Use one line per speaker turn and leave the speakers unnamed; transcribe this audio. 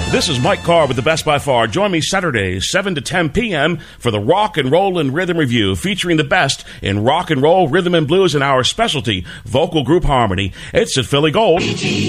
This is Mike Carr with the Best by Far. Join me Saturdays, 7 to 10 p.m. for the Rock and Roll and Rhythm Review, featuring the best in rock and roll, rhythm and blues, and our specialty, vocal group harmony. It's at Philly Gold.